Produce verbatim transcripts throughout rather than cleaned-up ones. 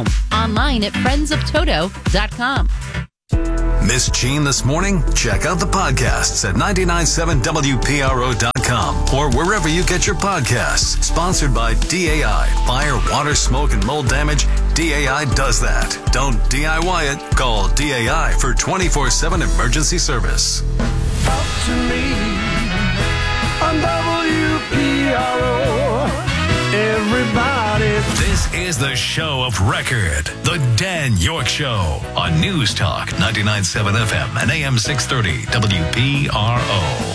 home. Online at friends of toto dot com. Miss Jean this morning? Check out the podcasts at nine nine seven W P R O dot com or wherever you get your podcasts. Sponsored by D A I. Fire, water, smoke, and mold damage. D A I does that. Don't D I Y it. Call D A I for twenty-four seven emergency service. Talk to me on W P R O. Everybody. This is the show of record. The Dan York Show on News Talk ninety-nine point seven F M and A M six thirty W P R O.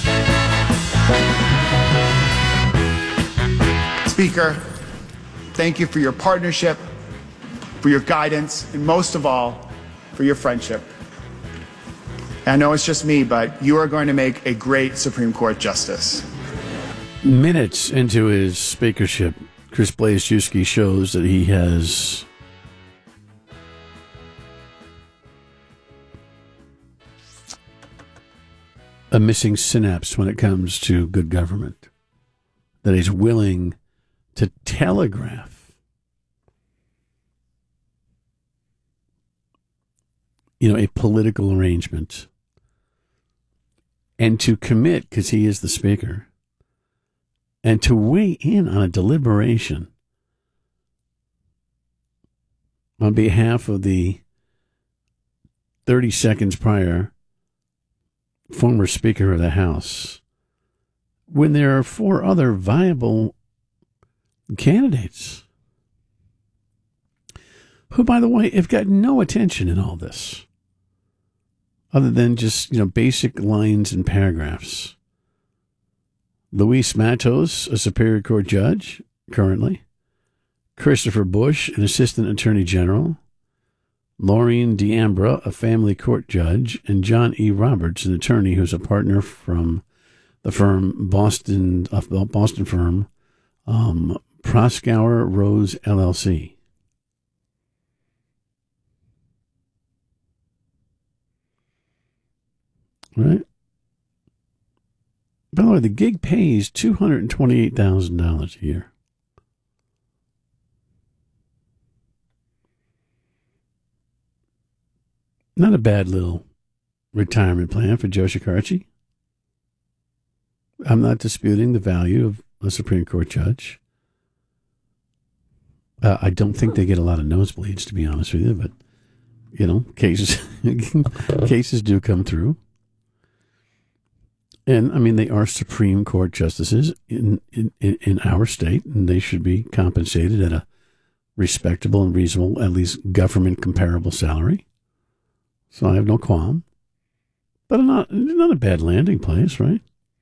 Speaker, thank you for your partnership, for your guidance, and most of all, for your friendship. And I know it's just me, but you are going to make a great Supreme Court justice. Minutes into his speakership, Chris Blazewski shows that he has a missing synapse when it comes to good government, that he's willing to telegraph, you know, a political arrangement and to commit, because he is the speaker, and to weigh in on a deliberation on behalf of the thirty seconds prior former Speaker of the House, when there are four other viable candidates who, by the way, have got no attention in all this other than just, you know, basic lines and paragraphs. Luis Matos, a Superior Court judge, currently. Christopher Bush, an Assistant Attorney General. Laureen D'Ambra, a family court judge. And John E. Roberts, an attorney who's a partner from the firm Boston, uh, Boston firm, um, Proskauer Rose L L C. Right? By the way, the gig pays two hundred twenty-eight thousand dollars a year. Not a bad little retirement plan for Joe Shekarchi. I'm not disputing the value of a Supreme Court judge. Uh, I don't think they get a lot of nosebleeds, to be honest with you, but, you know, cases cases do come through. And, I mean, they are Supreme Court justices in, in, in our state, and they should be compensated at a respectable and reasonable, at least government comparable salary. So I have no qualm. But not, not a bad landing place, right?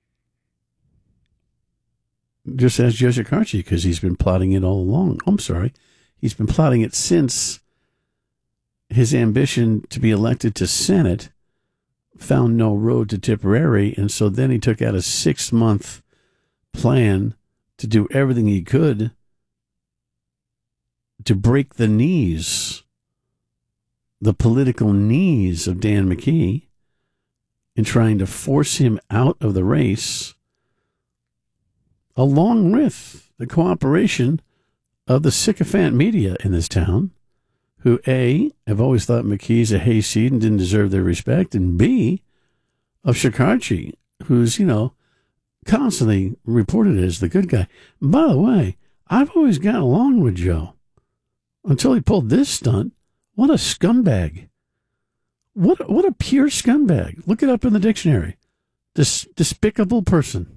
Just as Joe Shekarchi, because he's been plotting it all along. I'm sorry. He's been plotting it since his ambition to be elected to Senate found no road to Tipperary, and so then he took out a six-month plan to do everything he could to break the knees, the political knees of Dan McKee, in trying to force him out of the race, along with the cooperation of the sycophant media in this town, who, A, have always thought McKee's a hayseed and didn't deserve their respect, and B, of Shekarchi, who's, you know, constantly reported as the good guy. And by the way, I've always gotten along with Joe until he pulled this stunt. What a scumbag. What, what a pure scumbag. Look it up in the dictionary. Dis, despicable person.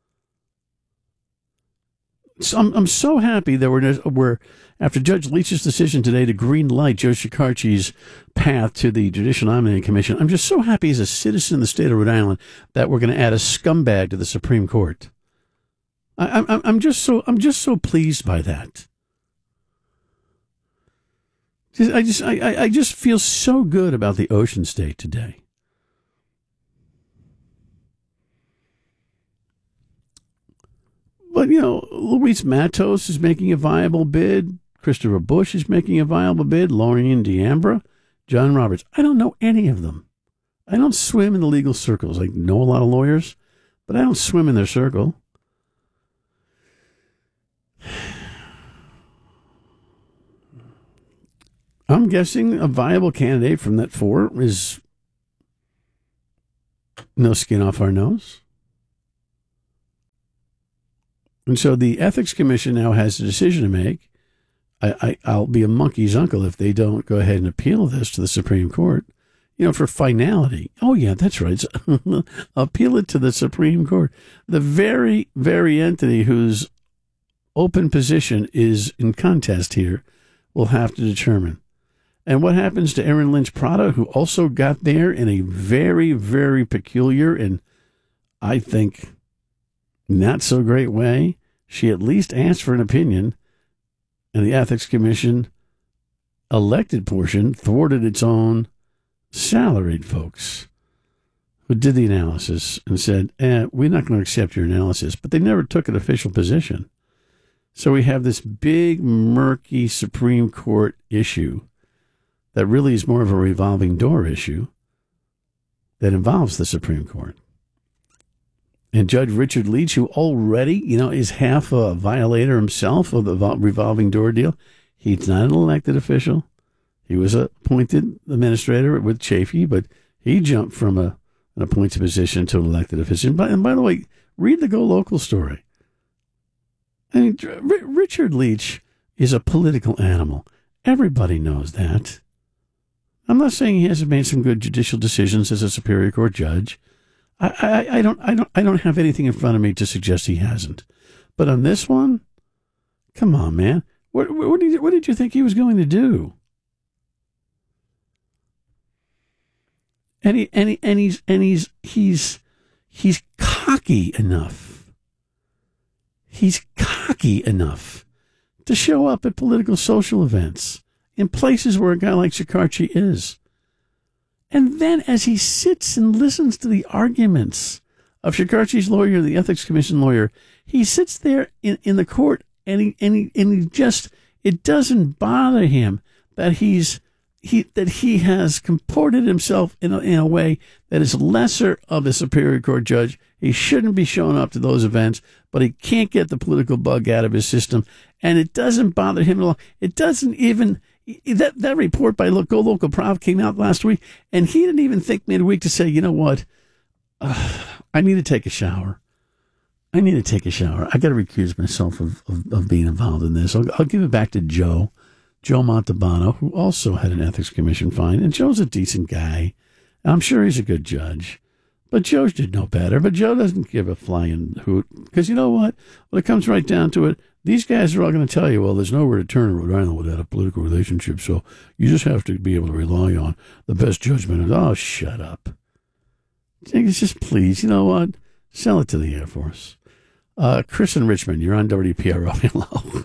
So I'm, I'm so happy that we're, we're, after Judge Leach's decision today to green light Joe Shekarchi's path to the Judicial Nominating Commission, I'm just so happy as a citizen in the state of Rhode Island that we're going to add a scumbag to the Supreme Court. I, I'm, I'm just so, I'm just so pleased by that. I just, I, I just feel so good about the Ocean State today. But, you know, Luis Matos is making a viable bid. Christopher Bush is making a viable bid. Laureen D'Ambra, John Roberts. I don't know any of them. I don't swim in the legal circles. I know a lot of lawyers, but I don't swim in their circle. I'm guessing a viable candidate from that four is no skin off our nose. And so the Ethics Commission now has a decision to make. I, I, I'll be a monkey's uncle if they don't go ahead and appeal this to the Supreme Court, you know, for finality. Oh, yeah, that's right. Appeal it to the Supreme Court. The very, very entity whose open position is in contest here will have to determine. And what happens to Erin Lynch Prata, who also got there in a very, very peculiar and, I think, not so great way? She at least asked for an opinion, and the Ethics Commission elected portion thwarted its own salaried folks who did the analysis and said, eh, we're not going to accept your analysis, but they never took an official position. So we have this big, murky Supreme Court issue that really is more of a revolving door issue that involves the Supreme Court. And Judge Richard Leach, who already, you know, is half a violator himself of the revolving door deal, he's not an elected official. He was an appointed administrator with Chafee, but he jumped from a, an appointed position to an elected official. And by, and by the way, read the Go Local story. I mean, R- Richard Leach is a political animal. Everybody knows that. I'm not saying he hasn't made some good judicial decisions as a Superior Court judge. I, I, I don't I don't I don't have anything in front of me to suggest he hasn't. But on this one, come on, man. What what did you, what did you think he was going to do? And he, and he, and he's and he's he's he's cocky enough. He's cocky enough to show up at political social events in places where a guy like Shekarchi is. And then as he sits and listens to the arguments of Shekarchi's lawyer, the Ethics Commission lawyer, he sits there in, in the court and he, and he, and he just, it doesn't bother him that he's, he, that he has comported himself in a, in a way that is lesser of a Superior Court judge. He shouldn't be showing up to those events, but he can't get the political bug out of his system. And it doesn't bother him at all. It doesn't even, That that report by Go Local Prov came out last week, and he didn't even think midweek to say, you know what, uh, I need to take a shower. I need to take a shower. I got to recuse myself of, of, of being involved in this. I'll, I'll give it back to Joe, Joe Montalbano, who also had an Ethics Commission fine, and Joe's a decent guy. I'm sure he's a good judge. But Joe did know better, but Joe doesn't give a flying hoot, because you know what? When it comes right down to it, these guys are all going to tell you, well, there's nowhere to turn in Rhode Island without a political relationship, so you just have to be able to rely on the best judgment. Of, oh, shut up. It's just, please, you know what? Sell it to the Air Force. Uh, Chris in Richmond, you're on W P R O. Hello.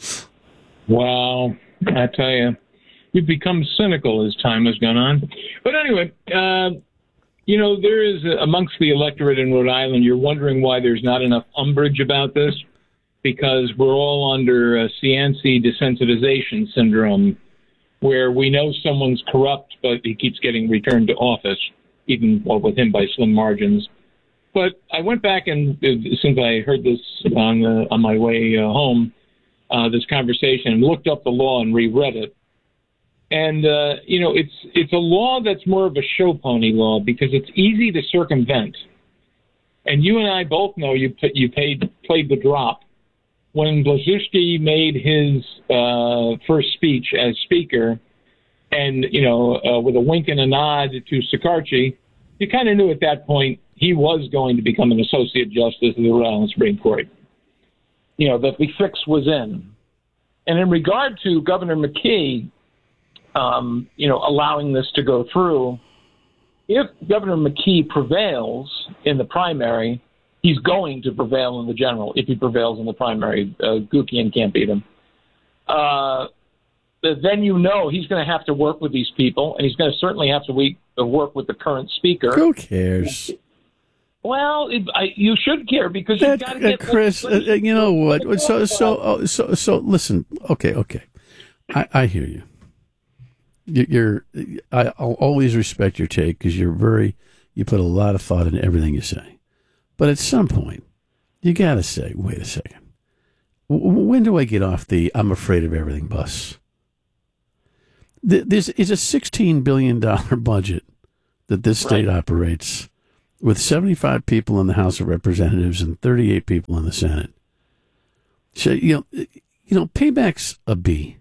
Wow. I tell you, we've become cynical as time has gone on. But anyway, uh, you know, there is, a, amongst the electorate in Rhode Island, you're wondering why there's not enough umbrage about this. Because we're all under a Cianci desensitization syndrome, where we know someone's corrupt, but he keeps getting returned to office, even well, with him by slim margins. But I went back and, uh, since I heard this on the, on my way uh, home, uh, this conversation, and looked up the law and reread it. And, uh, you know, it's it's a law that's more of a show pony law because it's easy to circumvent. And you and I both know you you paid, played the drop. When Blazewski made his uh, first speech as Speaker, and, you know, uh, with a wink and a nod to Shekarchi, you kind of knew at that point he was going to become an Associate Justice of the Rhode Island Supreme Court. You know, that the fix was in. And in regard to Governor McKee, um, you know, allowing this to go through, if Governor McKee prevails in the primary, he's going to prevail in the general if he prevails in the primary. Uh, Gukian can't beat him. Uh, then you know he's going to have to work with these people, and he's going to certainly have to we- work with the current speaker. Who cares? Well, it, I, you should care because you've got to get uh, Chris. Uh, you know what? So so oh, so so. Listen. Okay. Okay. I, I hear you. You're. I, I'll always respect your take because you're very. You put a lot of thought into everything you say. But at some point, you got to say, wait a second. W- when do I get off the I'm afraid of everything bus? This is a sixteen billion dollars budget that this state right. operates, with seventy-five people in the House of Representatives and thirty-eight people in the Senate. So, you know, you know, payback's a B.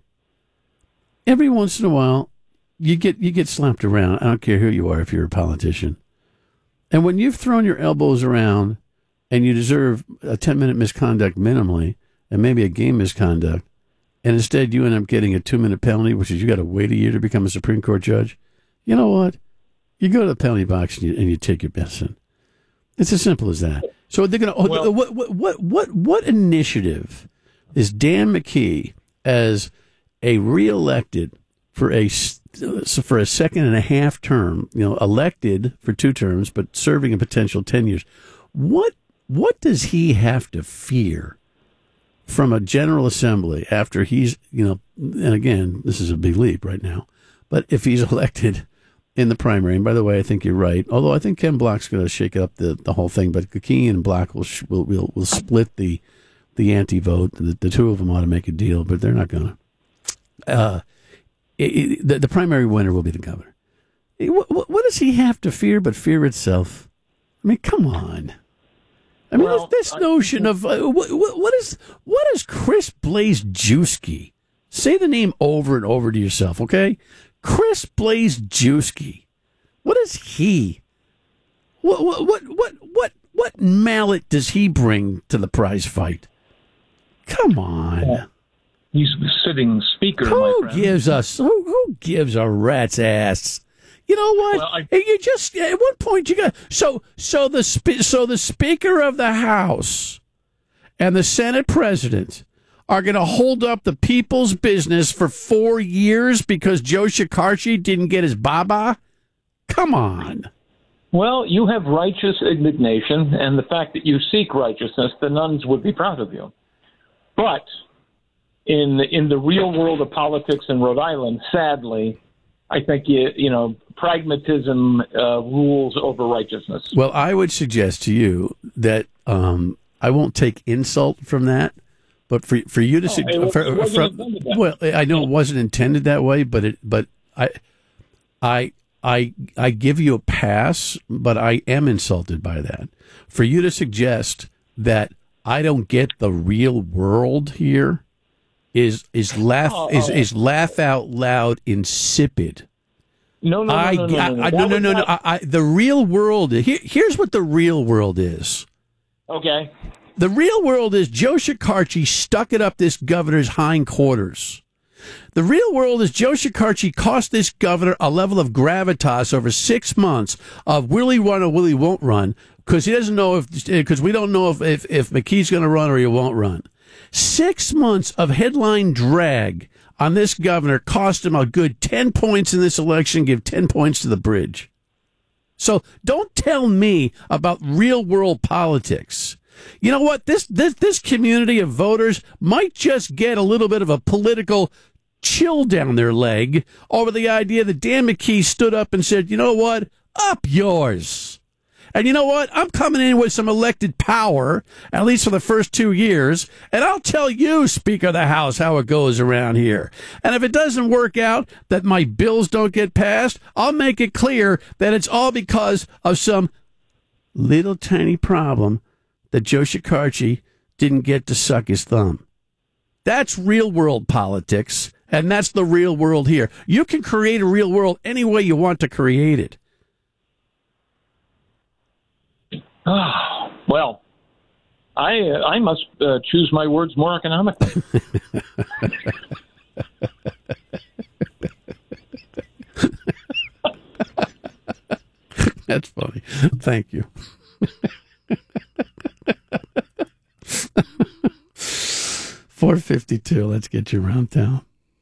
Every once in a while, you get you get slapped around. I don't care who you are if you're a politician. And when you've thrown your elbows around and you deserve a ten-minute misconduct minimally and maybe a game misconduct, and instead you end up getting a two-minute penalty, which is you got to wait a year to become a Supreme Court judge, you know what? You go to the penalty box and you, and you take your medicine. It's as simple as that. So they're going to. Well, what, what what what what initiative is Dan McKee as a reelected for a for a second and a half term? You know, elected for two terms, but serving a potential ten years. What what does he have to fear from a General Assembly after he's, you know? And again, this is a big leap right now, but if he's elected in the primary, and by the way, I think you're right. Although I think Ken Block's going to shake up the, the whole thing, but Keane and Block will will will, will split the the anti-vote. The, the two of them ought to make a deal, but they're not going to. Uh, it, it, the, the primary winner will be the governor. What, what, what does he have to fear but fear itself? I mean, come on. I mean, well, this, this notion I, of uh, what, what is what is Chris Blazejewski? Say the name over and over to yourself, okay? Chris Blazejewski. What is he? What what what what what what mallet does he bring to the prize fight? Come on. Yeah. He's the sitting speaker. Who my friend. gives us? Who, who gives a rat's ass? You know what? Well, I, you just at one point you got so so the so the Speaker of the House and the Senate President are going to hold up the people's business for four years because Joe Shekarchi didn't get his baba? Come on. Well, you have righteous indignation, and the fact that you seek righteousness, the nuns would be proud of you. But in in the real world of politics in Rhode Island, sadly, I think you you know pragmatism uh, rules over righteousness. Well, I would suggest to you that um, I won't take insult from that. But for for you to oh, it, for, it wasn't from, well, I know it wasn't intended that way, but it but I I I I give you a pass, but I am insulted by that. For you to suggest that I don't get the real world here is is laugh oh, is, oh. is laugh out loud insipid. No, no, I, no, no, no, I, no, no. I, no, no, no, no. I, I, the real world. Here, here's what the real world is. Okay. The real world is Joe Shekarchi stuck it up this governor's hindquarters. The real world is Joe Shekarchi cost this governor a level of gravitas over six months of will he run or will he won't run, because he doesn't know if, because we don't know if, if, if McKee's going to run or he won't run. Six months of headline drag on this governor cost him a good ten points in this election, give ten points to the bridge. So don't tell me about real world politics. You know what? This, this this community of voters might just get a little bit of a political chill down their leg over the idea that Dan McKee stood up and said, you know what? Up yours. And you know what? I'm coming in with some elected power, at least for the first two years, and I'll tell you, Speaker of the House, how it goes around here. And if it doesn't work out, that my bills don't get passed, I'll make it clear that it's all because of some little tiny problem that Joe Shekarchi didn't get to suck his thumb. That's real world politics, and that's the real world here. You can create a real world any way you want to create it. Oh, well, I uh, I must uh, choose my words more economically. That's funny. Thank you. four fifty-two, let's get you around town.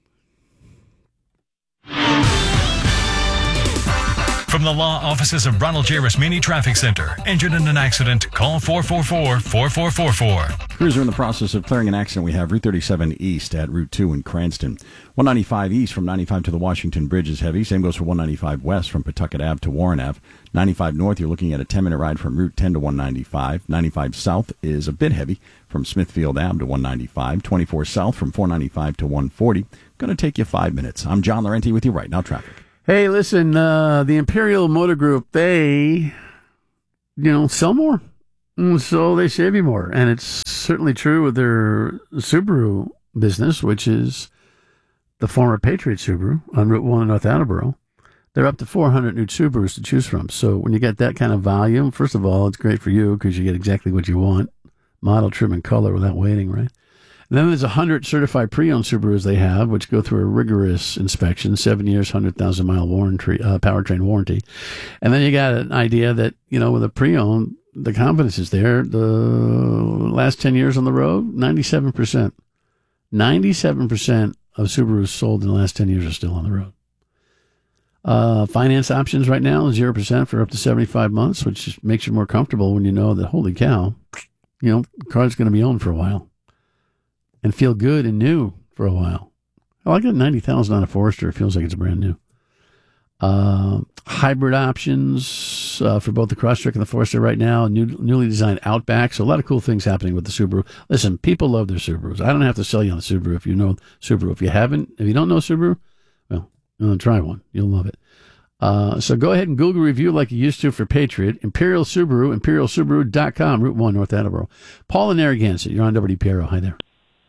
From the law offices of Ronald J. Rosmini Traffic Center. Injured in an accident? Call four four four, four four four four. Crews are in the process of clearing an accident. We have Route thirty-seven East at Route two in Cranston. one ninety-five East from ninety-five to the Washington Bridge is heavy. Same goes for one ninety-five West from Pawtucket Ave to Warren Ave. ninety-five North, you're looking at a ten-minute ride from Route ten to one ninety-five. ninety-five South is a bit heavy from Smithfield Ave to one ninety-five. twenty-four South from four ninety-five to one forty. Going to take you five minutes. I'm John Laurenti with you right now. Traffic. Hey, listen, uh, the Imperial Motor Group, they, you know, sell more. So they save you more. And it's certainly true with their Subaru business, which is the former Patriot Subaru on Route one in North Attleboro. They're up to four hundred new Subarus to choose from. So when you get that kind of volume, first of all, it's great for you because you get exactly what you want, model, trim, and color without waiting, right? And then there's one hundred certified pre-owned Subarus they have, which go through a rigorous inspection, seven years, one hundred thousand mile warranty, uh, powertrain warranty. And then you got an idea that, you know, with a pre-owned, the confidence is there. The last ten years on the road, ninety-seven percent. ninety-seven percent of Subarus sold in the last ten years are still on the road. Uh, finance options right now, zero percent for up to seventy-five months, which just makes you more comfortable when you know that, holy cow, you know, the car's going to be owned for a while and feel good and new for a while. Oh, I got ninety thousand on a Forester. It feels like it's brand new. Uh, hybrid options uh, for both the Crosstrek and the Forester right now. New, newly designed Outback. So a lot of cool things happening with the Subaru. Listen, people love their Subarus. I don't have to sell you on the Subaru if you know Subaru. If you haven't, if you don't know Subaru, well, uh, try one. You'll love it. Uh, so go ahead and Google review like you used to for Patriot. Imperial Subaru, imperial subaru dot com, Route one, North Attleboro. Paul in Narragansett, you're on W P R O. Hi there.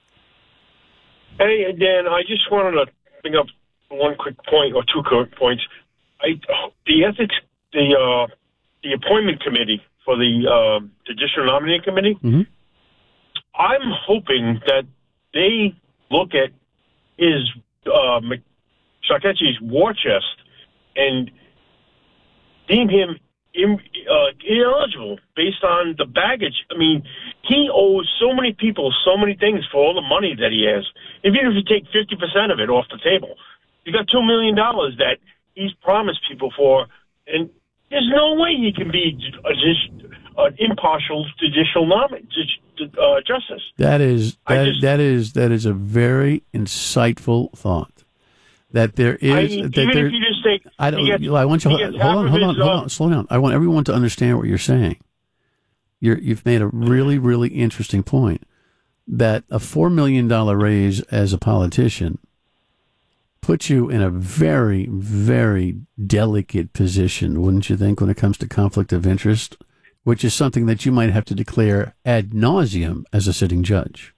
Hey, Dan, I just wanted to bring up one quick point or two quick points. I, the ethics, the uh, the appointment committee for the uh, judicial nominating committee, mm-hmm. I'm hoping that they look at his uh, Sarkisian's war chest and deem him in, uh, ineligible based on the baggage. I mean, he owes so many people so many things for all the money that he has. Even if you take fifty percent of it off the table, you got two million dollars that he's promised people for, and there's no way he can be a, just an impartial judicial nominee, uh, justice. That is that, just, that is that is a very insightful thought. That there is I mean, that even there, if you just take, I don't. gets, I want you hold on, hold on, hold on, his, hold on, slow down. I want everyone to understand what you're saying. You're, you've made a really, really interesting point. That a four million dollar raise as a politician puts you in a very, very delicate position, wouldn't you think, when it comes to conflict of interest, which is something that you might have to declare ad nauseum as a sitting judge.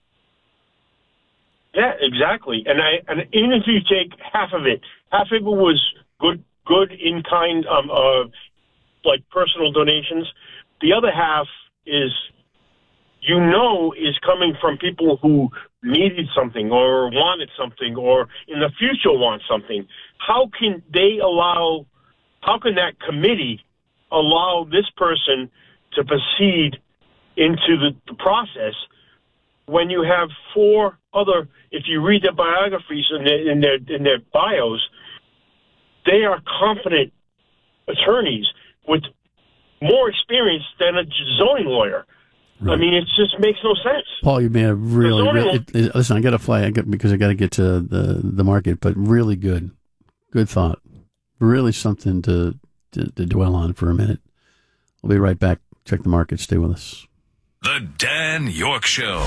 Yeah, exactly. And I and even if you take half of it, half of it was good, good in kind, um, uh, like personal donations. The other half is, you know, is coming from people who needed something or wanted something or in the future want something. How can they allow, how can that committee allow this person to proceed into the, the process when you have four other, if you read their biographies and their, in their, in their bios, they are competent attorneys with more experience than a zoning lawyer. Right. I mean, it just makes no sense. Paul, you made a really, really it, it, listen, I got to fly I got, because I got to get to the, the market, but really good, good thought. Really something to, to, to dwell on for a minute. We'll be right back. Check the market. Stay with us. The Dan York Show.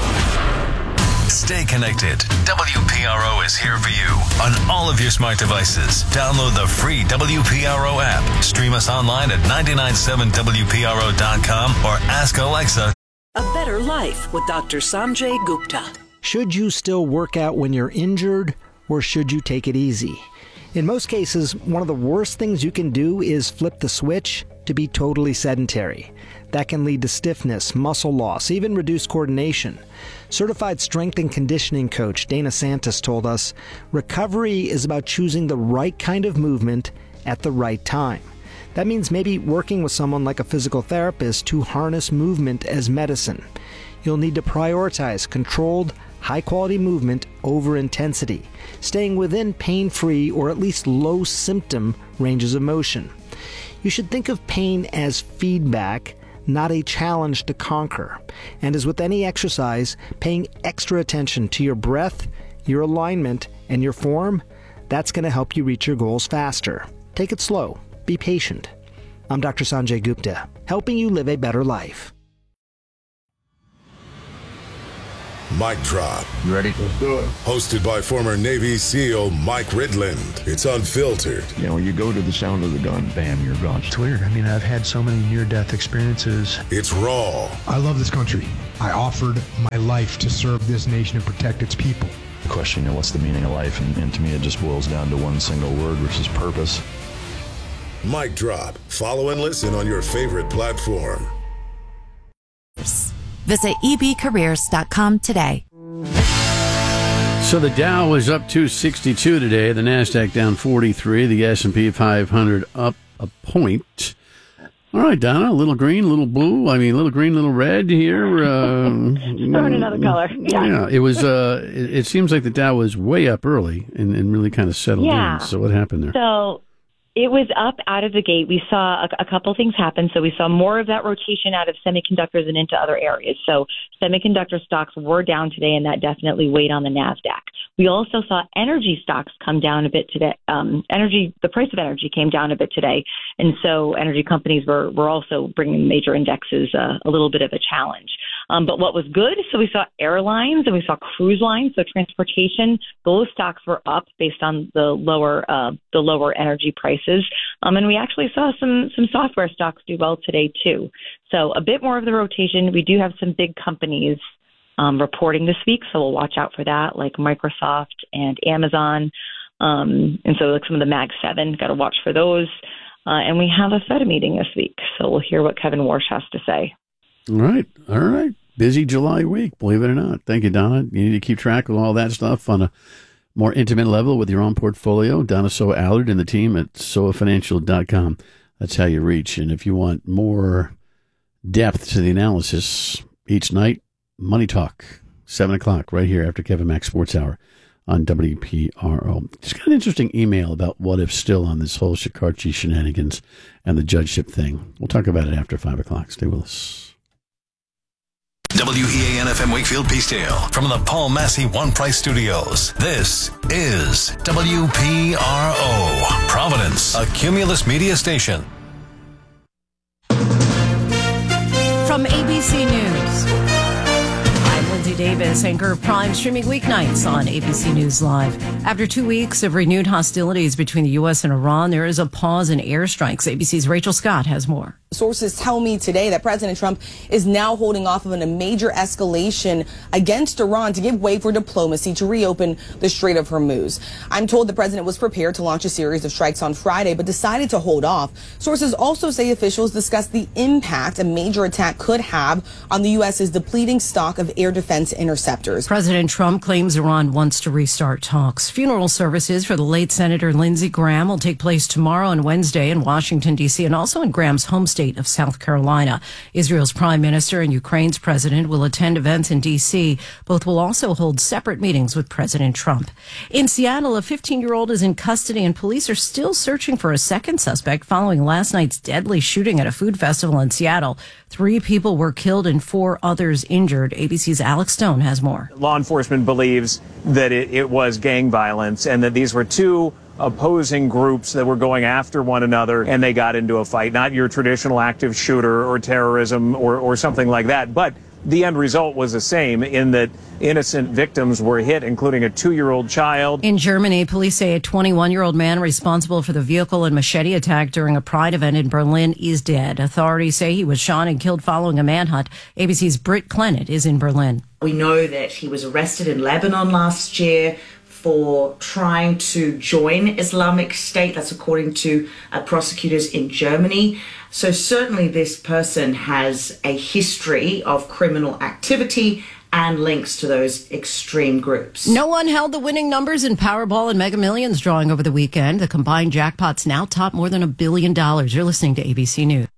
Stay connected. W P R O is here for you on all of your smart devices. Download the free W P R O app. Stream us online at nine nine seven W P R O dot com or ask Alexa. A better life with Doctor Sanjay Gupta. Should you still work out when you're injured, or should you take it easy? In most cases, one of the worst things you can do is flip the switch to be totally sedentary. That can lead to stiffness, muscle loss, even reduced coordination. Certified strength and conditioning coach Dana Santos told us, recovery is about choosing the right kind of movement at the right time. That means maybe working with someone like a physical therapist to harness movement as medicine. You'll need to prioritize controlled, high-quality movement over intensity, staying within pain-free or at least low-symptom ranges of motion. You should think of pain as feedback, not a challenge to conquer. And as with any exercise, paying extra attention to your breath, your alignment, and your form, that's going to help you reach your goals faster. Take it slow. Be patient. I'm Doctor Sanjay Gupta, helping you live a better life. Mic Drop. You ready? Let's do it. Hosted by former Navy SEAL Mike Ridland. It's unfiltered. You know, you go to the sound of the gun, bam, you're gone. It's weird. I mean, I've had so many near-death experiences. It's raw. I love this country. I offered my life to serve this nation and protect its people. The question, you know, what's the meaning of life? And, and to me, it just boils down to one single word, which is purpose. Mic Drop. Follow and listen on your favorite platform. Visit e b careers dot com today. So the Dow was up two sixty-two today. The NASDAQ down forty-three. The S and P five hundred up a point. All right, Donna, a little green, a little blue. I mean, little green, little red here. Uh, Throwing another color. Yeah. yeah, it was. Uh, it, it seems like the Dow was way up early and, and really kind of settled yeah. in. So what happened there? So it was up out of the gate. We saw a, a couple things happen. So we saw more of that rotation out of semiconductors and into other areas. So semiconductor stocks were down today, and that definitely weighed on the NASDAQ. We also saw energy stocks come down a bit today. Um, energy, the price of energy came down a bit today. And so energy companies were, were also bringing major indexes uh, a little bit of a challenge. Um, but what was good, so we saw airlines and we saw cruise lines, so transportation, those stocks were up based on the lower uh, the lower energy prices. Um, and we actually saw some some software stocks do well today too. So a bit more of the rotation. We do have some big companies um, reporting this week, so we'll watch out for that, like Microsoft and Amazon. Um, and so like some of the Mag seven, got to watch for those. Uh, and we have a Fed meeting this week, so we'll hear what Kevin Warsh has to say. All right. All right. Busy July week, believe it or not. Thank you, Donna. You need to keep track of all that stuff on a more intimate level with your own portfolio. Donna Soa Allard and the team at soa financial dot com. That's how you reach. And if you want more depth to the analysis each night, Money Talk, seven o'clock, right here after Kevin Mack Sports Hour on W P R O. Just got an interesting email about what if still on this whole Shekarchi shenanigans and the judgeship thing. We'll talk about it after five o'clock. Stay with us. W E A N F M Wakefield Peacedale from the Paul Massey One Price Studios. This is W P R O, Providence, a Cumulus media station. From A B C News, I'm Lindsay Davis, anchor of Prime, streaming weeknights on A B C News Live. After two weeks of renewed hostilities between the U S and Iran, there is a pause in airstrikes. A B C's Rachel Scott has more. Sources tell me today that President Trump is now holding off on a major escalation against Iran to give way for diplomacy to reopen the Strait of Hormuz. I'm told the president was prepared to launch a series of strikes on Friday, but decided to hold off. Sources also say officials discussed the impact a major attack could have on the U S's depleting stock of air defense interceptors. President Trump claims Iran wants to restart talks. Funeral services for the late Senator Lindsey Graham will take place tomorrow and Wednesday in Washington, D C, and also in Graham's home state of South Carolina. Israel's prime minister and Ukraine's president will attend events in D C. Both will also hold separate meetings with President Trump. In Seattle, a fifteen-year-old is in custody and police are still searching for a second suspect following last night's deadly shooting at a food festival in Seattle. Three people were killed and four others injured. A B C's Alex Stone has more. Law enforcement believes that it, it was gang violence and that these were two opposing groups that were going after one another and they got into a fight. Not your traditional active shooter or terrorism or, or something like that. But the end result was the same in that innocent victims were hit, including a two-year-old child. In Germany, police say a twenty-one-year-old man responsible for the vehicle and machete attack during a Pride event in Berlin is dead. Authorities say he was shot and killed following a manhunt. A B C's Britt Clennett is in Berlin. We know that he was arrested in Lebanon last year for trying to join Islamic State. That's according to uh, prosecutors in Germany. So certainly this person has a history of criminal activity and links to those extreme groups. No one held the winning numbers in Powerball and Mega Millions drawing over the weekend. The combined jackpots now top more than a billion dollars. You're listening to A B C News.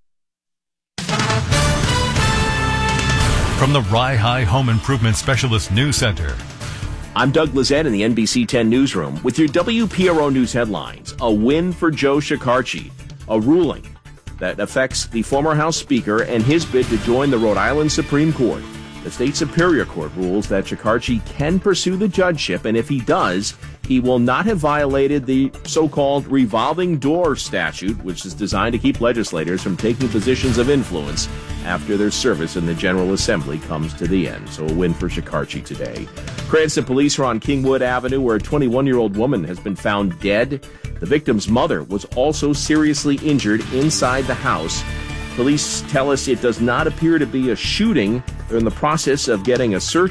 From the Rye High Home Improvement Specialist News Center. I'm Doug Lizette in the N B C ten newsroom with your W P R O News headlines. A win for Joe Shekarchi, a ruling that affects the former House Speaker and his bid to join the Rhode Island Supreme Court. The state Superior Court rules that Shekarchi can pursue the judgeship, and if he does, he will not have violated the so-called revolving door statute, which is designed to keep legislators from taking positions of influence after their service in the General Assembly comes to the end. So a win for Shekarchi today. Cranston police are on Kingwood Avenue, where a twenty-one-year-old woman has been found dead. The victim's mother was also seriously injured inside the house. Police tell us it does not appear to be a shooting. They're in the process of getting a search